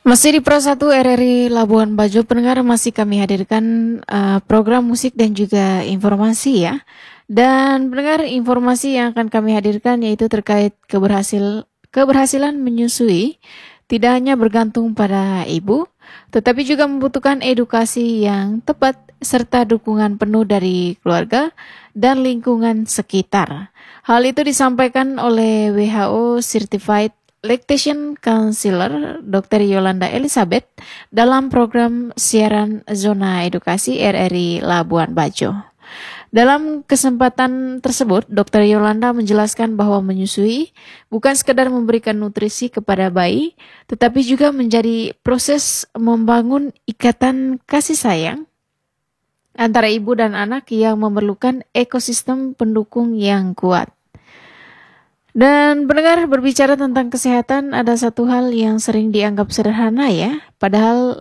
Masih di Pro 1 RRI Labuan Bajo, pendengar, masih kami hadirkan program musik dan juga informasi ya. Dan pendengar, informasi yang akan kami hadirkan yaitu terkait keberhasilan menyusui tidak hanya bergantung pada ibu, tetapi juga membutuhkan edukasi yang tepat serta dukungan penuh dari keluarga dan lingkungan sekitar. Hal itu disampaikan oleh WHO Certified Lactation Counselor Dr. Yolanda Elizabeth dalam program siaran Zona Edukasi RRI Labuan Bajo. Dalam kesempatan tersebut, Dr. Yolanda menjelaskan bahwa menyusui bukan sekadar memberikan nutrisi kepada bayi, tetapi juga menjadi proses membangun ikatan kasih sayang antara ibu dan anak yang memerlukan ekosistem pendukung yang kuat. Dan pendengar, berbicara tentang kesehatan, ada satu hal yang sering dianggap sederhana ya, padahal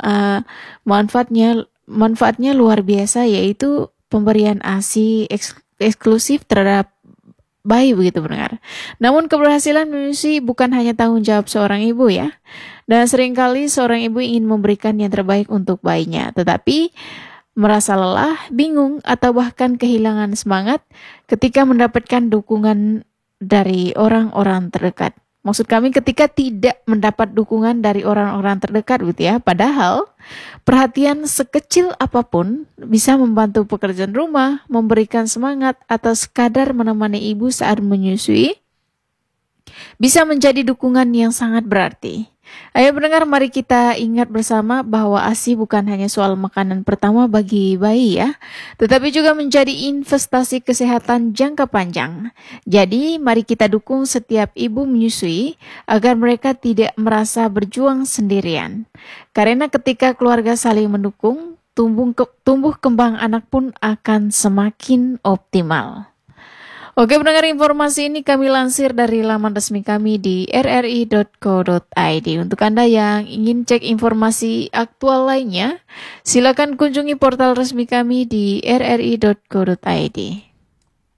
manfaatnya luar biasa, yaitu pemberian ASI eksklusif terhadap bayi, begitu pendengar. Namun keberhasilan menyusui bukan hanya tanggung jawab seorang ibu ya, dan seringkali seorang ibu ingin memberikan yang terbaik untuk bayinya, tetapi merasa lelah, bingung, atau bahkan kehilangan semangat ketika mendapatkan dukungan dari orang-orang terdekat. Maksud kami ketika tidak mendapat dukungan dari orang-orang terdekat gitu ya. Padahal perhatian sekecil apapun bisa membantu pekerjaan rumah, memberikan semangat, atau sekadar menemani ibu saat menyusui bisa menjadi dukungan yang sangat berarti. Ayo pendengar, mari kita ingat bersama bahwa ASI bukan hanya soal makanan pertama bagi bayi ya, tetapi juga menjadi investasi kesehatan jangka panjang. Jadi mari kita dukung setiap ibu menyusui agar mereka tidak merasa berjuang sendirian. Karena ketika keluarga saling mendukung, tumbuh kembang anak pun akan semakin optimal. Oke pendengar, informasi ini kami lansir dari laman resmi kami di rri.co.id. Untuk Anda yang ingin cek informasi aktual lainnya, silakan kunjungi portal resmi kami di rri.co.id.